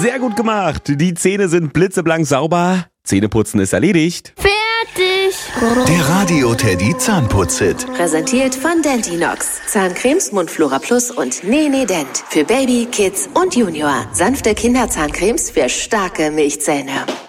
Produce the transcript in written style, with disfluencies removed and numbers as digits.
Sehr gut gemacht. Die Zähne sind blitzeblank sauber. Zähneputzen ist erledigt. Fertig. Der Radio Teddy Zahnputz-Hit. Präsentiert von Dentinox. Zahncremes Mundflora Plus und Nene Dent. Für Baby, Kids und Junior. Sanfte Kinderzahncremes für starke Milchzähne.